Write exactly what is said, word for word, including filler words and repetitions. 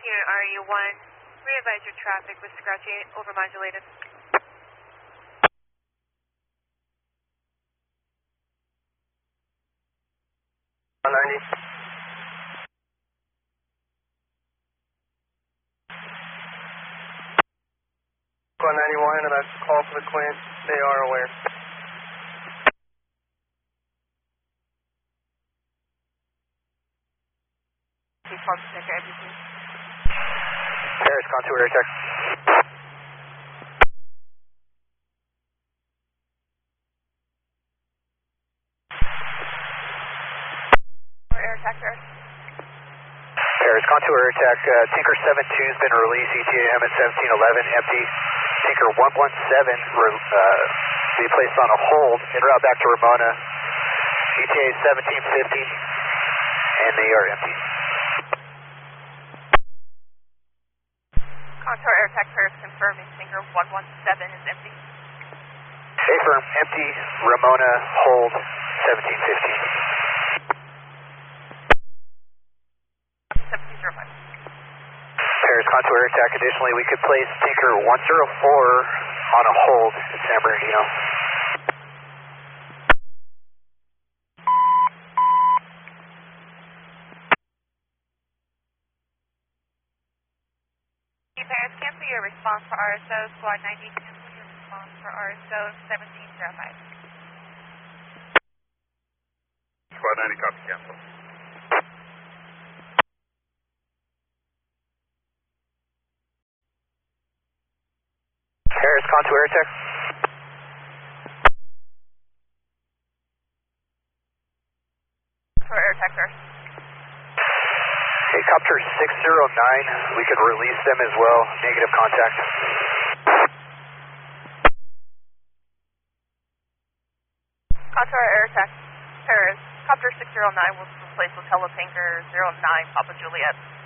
Unit R E one, re-advise your traffic with scratchy overmodulated. one ninety. one ninety-one, and I've called for the Quint. They are aware. Paris, contour air check. Air attack, sir. Paris, contour air attack. Uh, Tinker seven two has been released. E T A M at seventeen eleven, empty. Tinker one one seven uh, be placed on a hold. En route back to Ramona. E T A seventeen fifty, and they are empty. Contour air attack, Paris confirming Tinker one one seven is empty. Affirm, empty. Ramona, hold, seventeen fifty. seventeen zero five. Paris, contour air attack. Additionally, we could place Tinker one zero four on a hold in San Bernardino. Paris, cancel your response for R S O, squad ninety, cancel your response for R S O seventeen zero five. Squad ninety, copy, cancel. Paris, contour air check. Contour air attack, sir. Helicopter six zero nine, we could release them as well. Negative contact. Contour air attack, Paris. Copter six zero nine will replace with Helitanker zero nine, Papa Juliet.